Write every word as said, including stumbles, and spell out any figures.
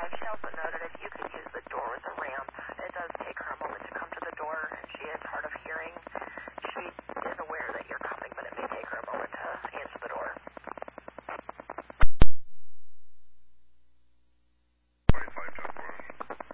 she also noted if you could use the door with the ramp